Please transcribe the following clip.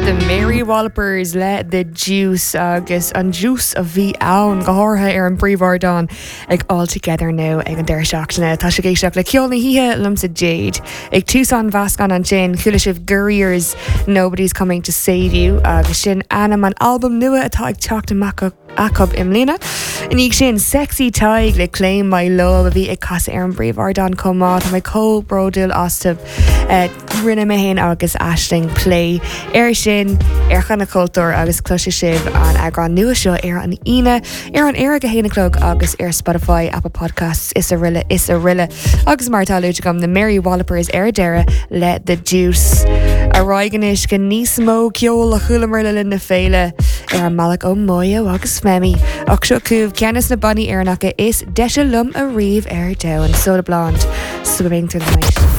The Mary Wallopers le the juice agus an juice a bhí ann gothartha ar an bríomhardán ag all together now ag an deir seachtainna tá sé géisteach le ceolna híthe lumsa Jade ag Tucson Vascan an sin chuala sibh Gurriers Nobody's Coming to Save You agus sin anam an album nua atá ag teacht amach Acob imlína in ag sin Sexy Taig le Claim My Love a bhí ag casa ar an bríomhardán comá tá mai co-brodul ostab rinne mé hen agus Aisling Play ar sin ar chana cultúr agus cloise sibh an agrán nua seo ar an ine ar an air go héanaclog agus ar Spotify Apple Podcasts is a rille agus martá luúte gom na Mary Wallopers ar deire le the juice a roiganis go níos mó ceol a chulamar le na féile ar an malach ó moyo agus memi ach seo cúb ceannas na bunny ar nacha is deise lum a riomh ar dain soda blonde so bing to the night.